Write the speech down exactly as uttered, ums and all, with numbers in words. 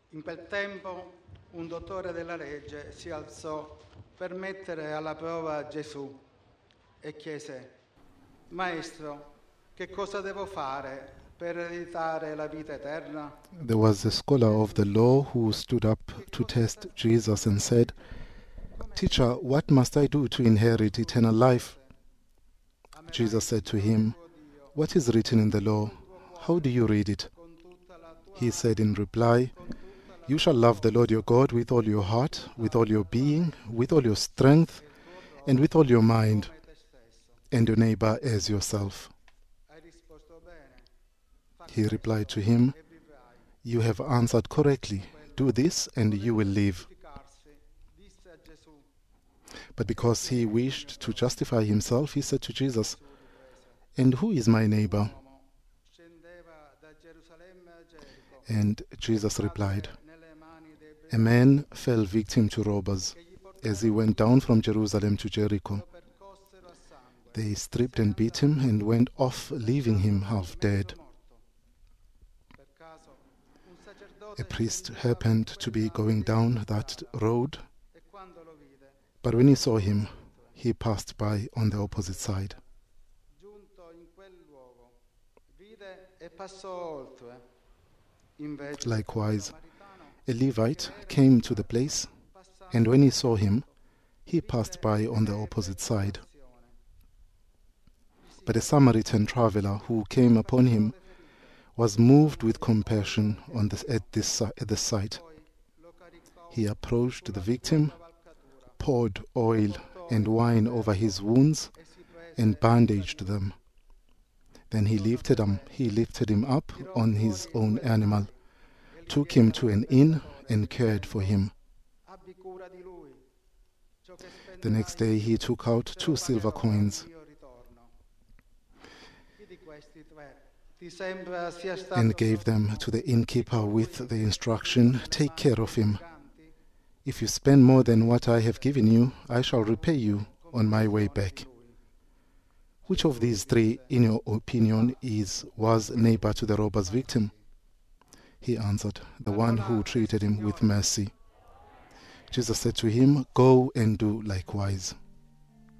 In quel tempo un dottore della legge si alzò per mettere alla prova Gesù e chiese: Maestro, che cosa devo fare per ereditare la vita eterna? There was a scholar of the law who stood up to test Jesus and said, Teacher, what must I do to inherit eternal life? Jesus said to him, What is written in the law? How do you read it? He said in reply, You shall love the Lord your God with all your heart, with all your being, with all your strength, and with all your mind, and your neighbor as yourself. He replied to him, You have answered correctly. Do this and you will live. But because he wished to justify himself, he said to Jesus, And who is my neighbor? And Jesus replied, A man fell victim to robbers as he went down from Jerusalem to Jericho. They stripped and beat him and went off, leaving him half dead. A priest happened to be going down that road, but when he saw him, he passed by on the opposite side. Likewise, a Levite came to the place, and when he saw him, he passed by on the opposite side. But a Samaritan traveler who came upon him was moved with compassion on this, at, this, at the sight. He approached the victim, poured oil and wine over his wounds, and bandaged them. Then he lifted him, he lifted him up on his own animal, took him to an inn, and cared for him. The next day he took out two silver coins and gave them to the innkeeper with the instruction, Take care of him. If you spend more than what I have given you, I shall repay you on my way back. Which of these three, in your opinion, is was neighbor to the robber's victim? He answered, The one who treated him with mercy. Jesus said to him, Go and do likewise.